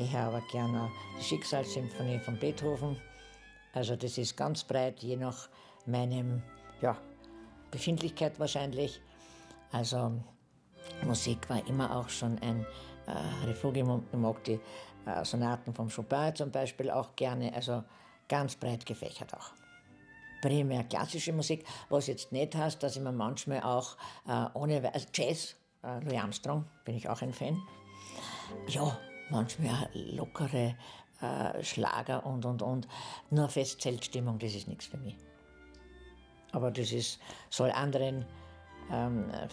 Ich höre aber gerne die Schicksalssymphonie von Beethoven. Also das ist ganz breit, je nach meinem Befindlichkeit wahrscheinlich. Also Musik war immer auch schon ein Refugium. Ich mag die Sonaten von Chopin zum Beispiel auch gerne, also ganz breit gefächert auch. Primär klassische Musik, was jetzt nicht heißt, dass ich mir manchmal auch also Jazz, Louis Armstrong, bin ich auch ein Fan. Ja, manchmal auch lockere Schlager und. Nur Festzeltstimmung, das ist nichts für mich. Aber das soll anderen